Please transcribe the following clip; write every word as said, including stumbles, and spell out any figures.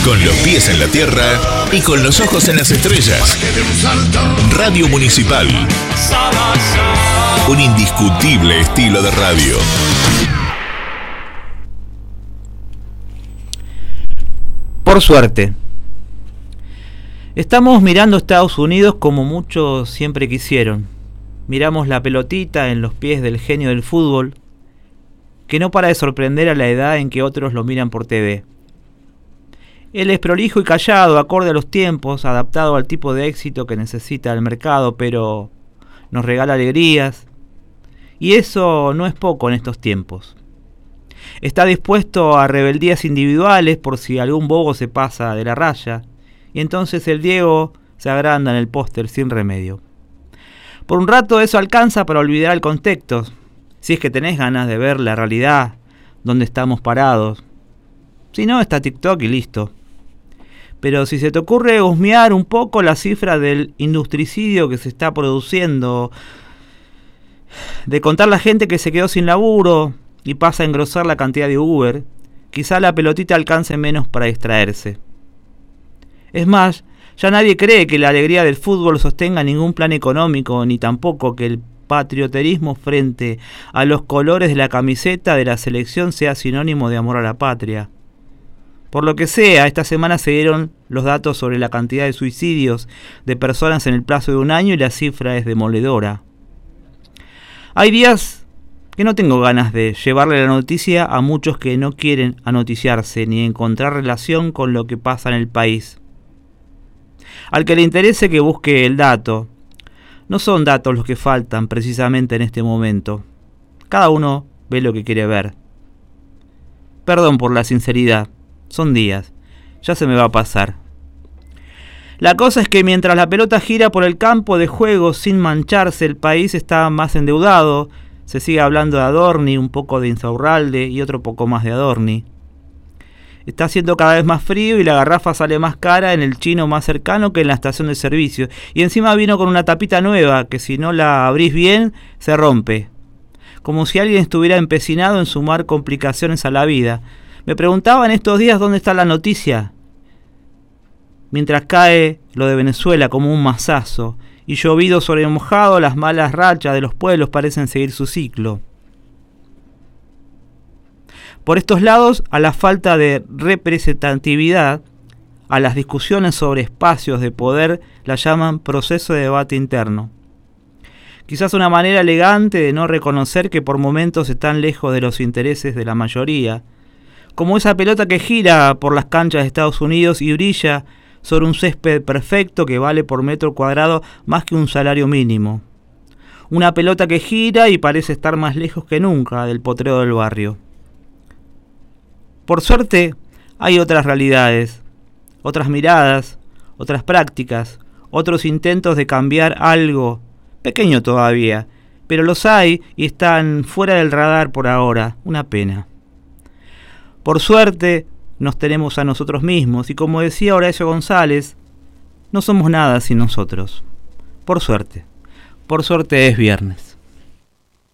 Con los pies en la tierra y con los ojos en las estrellas. Radio Municipal. Un indiscutible estilo de radio. Por suerte. Estamos mirando Estados Unidos como muchos siempre quisieron. Miramos la pelotita en los pies del genio del fútbol, que no para de sorprender a la edad en que otros lo miran por T V. Él es prolijo y callado, acorde a los tiempos, adaptado al tipo de éxito que necesita el mercado, pero nos regala alegrías, y eso no es poco en estos tiempos. Está dispuesto a rebeldías individuales por si algún bobo se pasa de la raya, y entonces el Diego se agranda en el póster sin remedio. Por un rato eso alcanza para olvidar el contexto, si es que tenés ganas de ver la realidad, donde estamos parados. Si no, está TikTok y listo. Pero si se te ocurre husmear un poco la cifra del industricidio que se está produciendo, de contar la gente que se quedó sin laburo y pasa a engrosar la cantidad de Uber, quizá la pelotita alcance menos para distraerse. Es más, ya nadie cree que la alegría del fútbol sostenga ningún plan económico, ni tampoco que el patrioterismo frente a los colores de la camiseta de la selección sea sinónimo de amor a la patria. Por lo que sea, esta semana se dieron los datos sobre la cantidad de suicidios de personas en el plazo de un año y la cifra es demoledora. Hay días que no tengo ganas de llevarle la noticia a muchos que no quieren anoticiarse ni encontrar relación con lo que pasa en el país. Al que le interese que busque el dato. No son datos los que faltan precisamente en este momento. Cada uno ve lo que quiere ver. Perdón por la sinceridad. Son días. Ya se me va a pasar. La cosa es que mientras la pelota gira por el campo de juego sin mancharse, el país está más endeudado. Se sigue hablando de Adorni, un poco de Insaurralde y otro poco más de Adorni. Está haciendo cada vez más frío y la garrafa sale más cara en el chino más cercano que en la estación de servicio. Y encima vino con una tapita nueva que si no la abrís bien se rompe. Como si alguien estuviera empecinado en sumar complicaciones a la vida. Me preguntaban estos días dónde está la noticia. Mientras cae lo de Venezuela como un mazazo y llovido sobre mojado, las malas rachas de los pueblos parecen seguir su ciclo. Por estos lados, a la falta de representatividad, a las discusiones sobre espacios de poder, la llaman proceso de debate interno. Quizás una manera elegante de no reconocer que por momentos están lejos de los intereses de la mayoría, como esa pelota que gira por las canchas de Estados Unidos y brilla sobre un césped perfecto que vale por metro cuadrado más que un salario mínimo. Una pelota que gira y parece estar más lejos que nunca del potrero del barrio. Por suerte, hay otras realidades, otras miradas, otras prácticas, otros intentos de cambiar algo, pequeño todavía, pero los hay y están fuera del radar por ahora, una pena. Por suerte, nos tenemos a nosotros mismos y como decía Horacio González, no somos nada sin nosotros. Por suerte, por suerte es viernes.